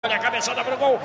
abre a cabeçada pro gol,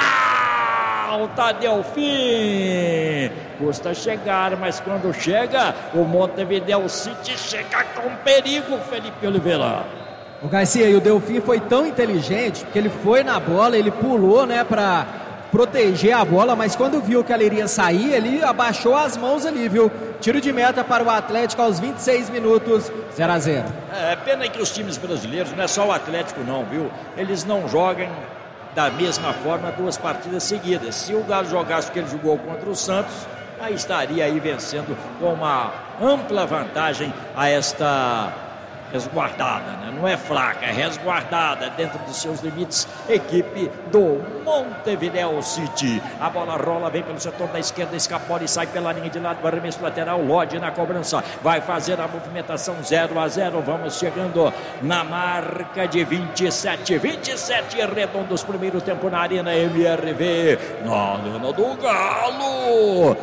salta Delfim, custa chegar, mas quando chega, o Montevideo City chega com perigo, Felipe Oliveira. O Garcia, e o Delfim foi tão inteligente, porque ele foi na bola, ele pulou, né, pra proteger a bola, mas quando viu que ela iria sair, ele abaixou as mãos ali, viu? Tiro de meta para o Atlético aos 26 minutos, 0-0. É pena que os times brasileiros, não é só o Atlético não, viu? Eles não jogam da mesma forma 2 partidas seguidas. Se o Galo jogasse o que ele jogou contra o Santos, aí estaria aí vencendo com uma ampla vantagem a esta resguardada, né? Não é fraca, é resguardada dentro dos seus limites, equipe do Montevideo City. A bola rola, vem pelo setor da esquerda, escapola e sai pela linha de lado, o arremesso lateral, Lodge na cobrança, vai fazer a movimentação, 0-0, vamos chegando na marca de 27 redondos, primeiro tempo na Arena MRV, na Arena do Galo,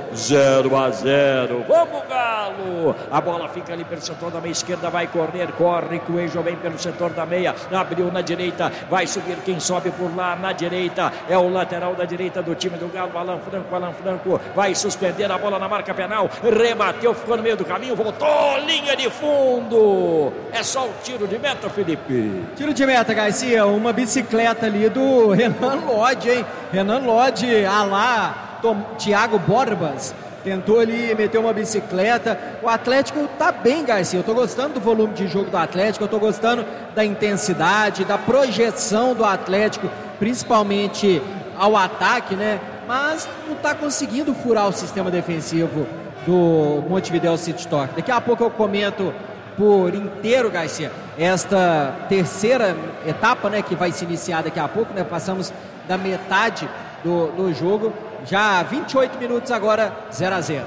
0-0, vamos Galo, a bola fica ali pelo setor da meia esquerda, vai correr, corre, Coelho vem pelo setor da meia, abriu na direita, vai subir quem sobe por lá na direita, é o lateral da direita do time do Galo, Alan Franco vai suspender a bola na marca penal, rebateu, ficou no meio do caminho, voltou, linha de fundo, é só o tiro de meta, Felipe. Tiro de meta, Garcia, uma bicicleta ali do Renan Lodge, hein? Renan Lodge, Thiago Borbas, tentou ali meter uma bicicleta. O Atlético tá bem, Garcia. Eu tô gostando do volume de jogo do Atlético, eu tô gostando da intensidade, da projeção do Atlético, principalmente ao ataque, né? Mas não tá conseguindo furar o sistema defensivo do Montevideo City Torque. Daqui a pouco eu comento por inteiro, Garcia, esta terceira etapa, né, que vai se iniciar daqui a pouco, né? Passamos da metade do jogo. Já 28 minutos agora, 0-0.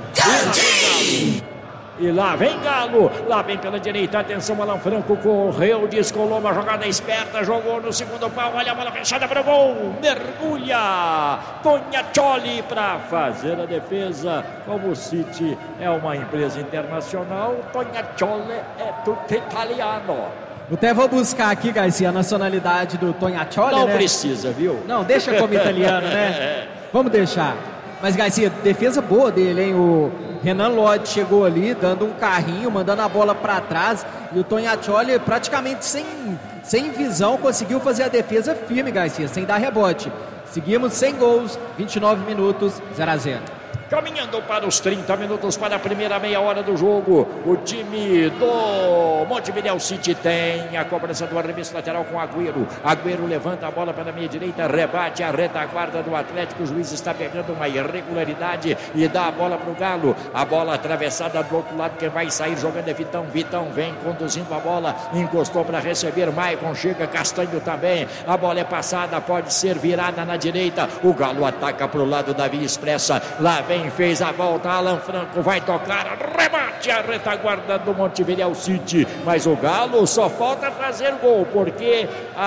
E lá vem Galo, lá vem pela direita, atenção, Alan Franco correu, descolou uma jogada esperta, jogou no segundo pau, olha a bola fechada para o gol, mergulha, Tognaccioli para fazer a defesa. Como o City é uma empresa internacional, Tognaccioli é tudo italiano. Eu até vou buscar aqui, Garcia, a nacionalidade do Tognaccioli, não, né? Precisa, viu? Não, deixa como italiano, né? Vamos deixar. Mas, Garcia, defesa boa dele, hein? O Renan Lodge chegou ali, dando um carrinho, mandando a bola para trás. E o Tognaccioli, praticamente sem visão, conseguiu fazer a defesa firme, Garcia, sem dar rebote. Seguimos sem gols, 29 minutos, 0-0. Caminhando para os 30 minutos para a primeira meia hora do jogo, o time do Montevideo City tem a cobrança do arremesso lateral com Agüero levanta a bola para a meia direita, rebate a retaguarda do Atlético, o juiz está pegando uma irregularidade e dá a bola para o Galo, a bola atravessada do outro lado, quem vai sair jogando é Vitão vem conduzindo a bola, encostou para receber, Maicon chega, Castanho também, a bola é passada, pode ser virada na direita, o Galo ataca para o lado da via expressa, lá vem, fez a volta, Alan Franco vai tocar, rebate a retaguarda do Montevideo City, mas o Galo só falta fazer gol, porque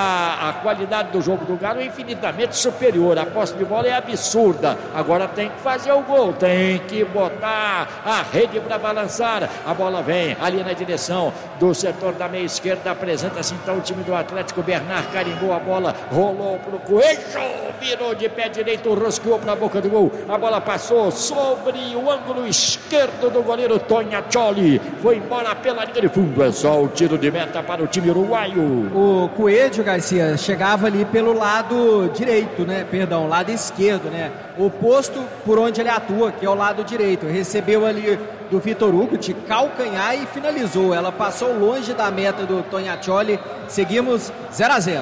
a qualidade do jogo do Galo é infinitamente superior, a posse de bola é absurda, agora tem que fazer o gol, tem que botar a rede para balançar, a bola vem ali na direção do setor da meia esquerda, apresenta-se então o time do Atlético, Bernard carimbou a bola, rolou pro Coelho, virou de pé direito, rosqueou para a boca do gol, a bola passou sobre o ângulo esquerdo do goleiro Tognaccioli, foi embora pela linha de fundo, é só o tiro de meta para o time uruguaio. O Coelho, Garcia, chegava ali pelo lado direito, né? Perdão, lado esquerdo, né? Oposto por onde ele atua, que é o lado direito. Recebeu ali do Vitor Hugo de calcanhar e finalizou. Ela passou longe da meta do Tognaccioli. Seguimos 0-0.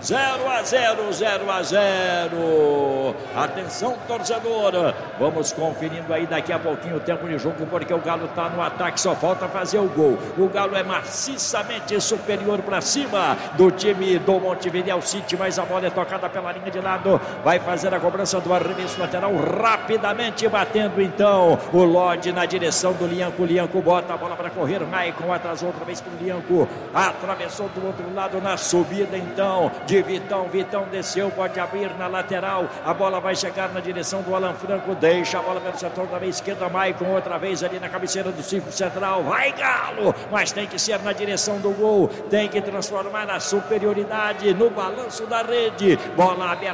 0-0. Atenção, torcedor. Vamos conferindo aí daqui a pouquinho o tempo de jogo, porque o Galo está no ataque, só falta fazer o gol. O Galo é maciçamente superior para cima do time do Montevideo City, mas a bola é tocada pela linha de lado. Vai fazer a cobrança do arremesso lateral, rapidamente batendo então o Lodge na direção do Lianco. O Lianco bota a bola para correr. Maicon atrasou outra vez para o Lianco. Atravessou do outro lado na subida então de Vitão desceu, pode abrir na lateral, a bola vai chegar na direção do Alan Franco, deixa a bola pelo setor da meia esquerda, Maicon outra vez ali na cabeceira do círculo central, vai Galo, mas tem que ser na direção do gol, tem que transformar a superioridade no balanço da rede, bola aberta